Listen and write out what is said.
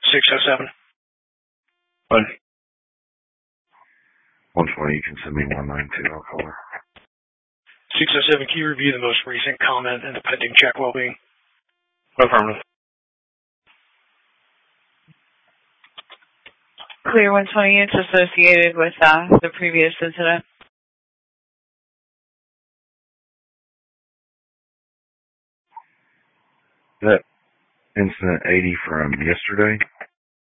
607. What? 120, you can send me 192, I'll call her. 607, can you review the most recent comment and the pending check well-being? Affirmative. Clear 120, it's associated with the previous incident. That incident 80 from yesterday?